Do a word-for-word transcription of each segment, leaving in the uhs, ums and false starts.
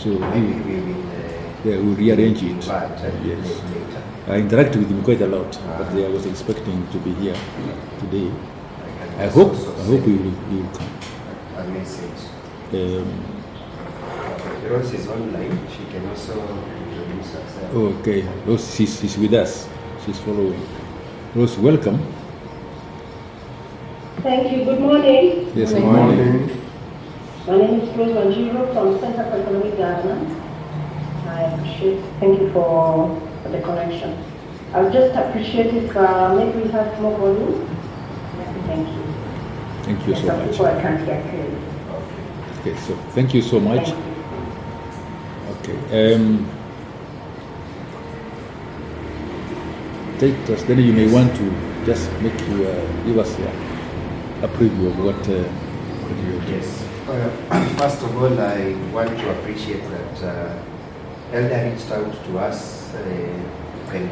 So Maybe we, we will uh, yeah, we'll rearrange it. But uh, Yes. later. I interact with him quite a lot, Ah. but I was expecting to be here today. I, I can hope also I hope send he will, he will come. a, a message. Um, Rose is online. She can also introduce herself. okay, Rose, she's, she's with us. She's following. Rose, welcome. Thank you. Good morning. Yes, Good good morning. My name is Rose Wanjiru from Center for Economic Governance. I appreciate, thank you for, for the connection. I would just appreciate if uh, maybe we have more volume. Thank you. Thank you so Some much. people I can't hear clearly. Okay, so thank you so much. Thank you. Okay. Um, take us, then you may want to just make you uh, give us uh, a preview of what, uh, what you're doing. Yes. Uh, first of all, I want to appreciate that uh, Elder reached out to us uh, and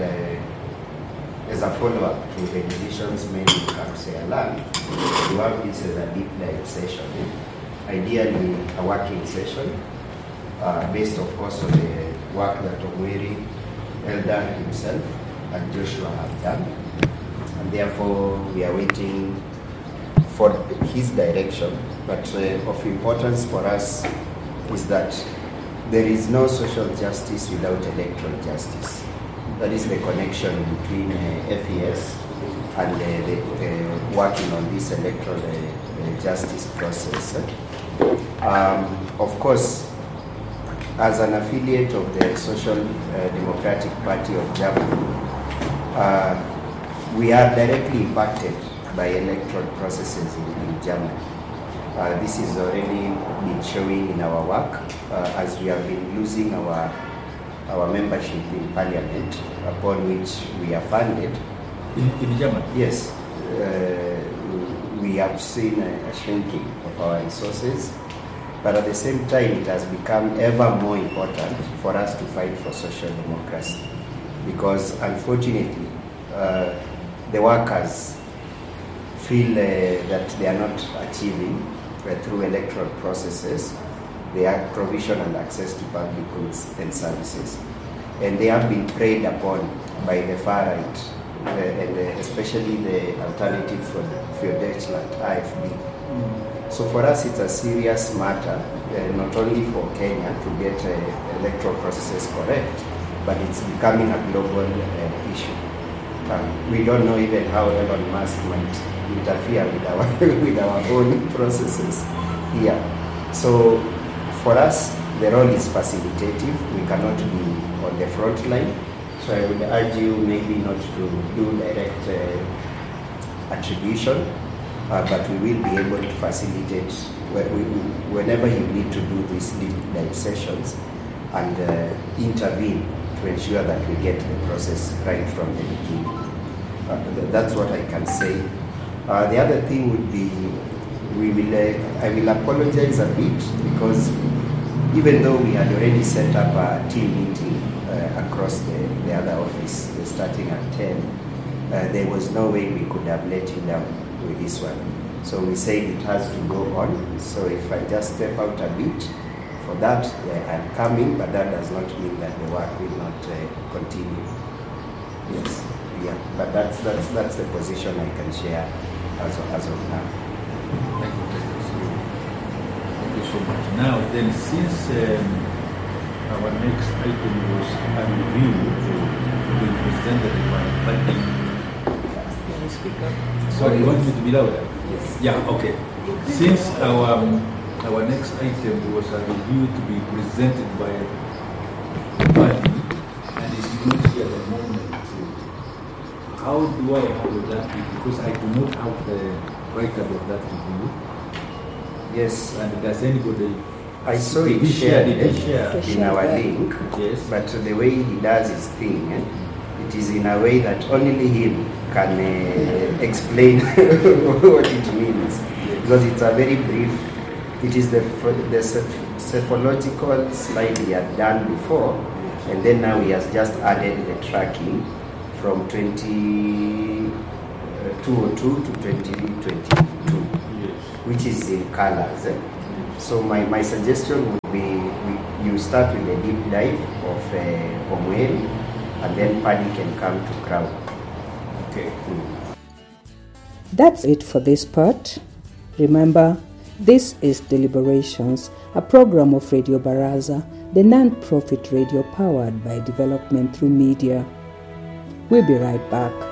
uh, as a follow-up to the decisions made in Kapsea Land, to have this as a deep dive session. Ideally, a working session uh, based, of course, on the work that Omwiri, Elder himself, and Joshua have done. And therefore, we are waiting for his direction. But uh, of importance for us is that there is no social justice without electoral justice. That is the connection between uh, F E S and uh, the, uh, working on this electoral uh, uh, justice process. Um, of course, as an affiliate of the Social uh, Democratic Party of Germany, uh, we are directly impacted by electoral processes in, in Germany. Uh, this is already been showing in our work uh, as we have been losing our our membership in Parliament, upon which we are funded. In, in Germany? Yes, uh, we have seen a, a shrinking of our resources, but at the same time, it has become ever more important for us to fight for social democracy, because unfortunately, uh, the workers feel uh, that they are not achieving uh, through electoral processes they have provision and access to public goods and services, and they have been preyed upon by the far right, uh, and uh, especially the Alternative for, for Deutschland, A F D. Mm. So for us, it's a serious matter, uh, not only for Kenya to get uh, electoral processes correct, but it's becoming a global uh, issue. Uh, we don't know even how Elon Musk might interfere with our with our own processes here. So for us, the role is facilitative. We cannot be on the front line. So I would urge you maybe not to do direct uh, attribution, uh, but we will be able to facilitate whenever you need to do these deep dive sessions and uh, intervene to ensure that we get the process right from the beginning. Uh, that's what I can say. Uh, the other thing would be, we will. Uh, I will apologize a bit because even though we had already set up a team meeting uh, across the, the other office uh, starting at ten, uh, there was no way we could have let you down with this one. So we said it has to go on. So if I just step out a bit for that, uh, I'm coming, but that does not mean that the work will not uh, continue. Yes, yeah, but that's that's that's the position I can share as of, as of now. Thank you. Thank you so much. Now then, since um, our next item was a review being presented by Patrick. Can you speak up? Sorry, you want me to be louder? Yes. Yeah, okay. Since our um, our next item was a review to be presented by Patrick, and is not here at the moment, how do I handle that? Because I do not have the write about that review. Yes, And does anybody? I saw Did it he share? shared Did he share? in our link, Yes. but the way he does his thing, eh, it is in a way that only him can uh, explain what it means, because it's a very brief. It is the the cephalogical slide he had done before, and then now he has just added the tracking from twenty oh two to twenty twenty-two, Yes. which is in colors. Eh? So my, my suggestion would be we, you start with a deep dive of uh, Omweri, and then Paddy can come to Crown. Okay. Mm. That's it for this part. Remember, this is Deliberations, a program of Radio Baraza, the non-profit radio powered by development through media. We'll be right back.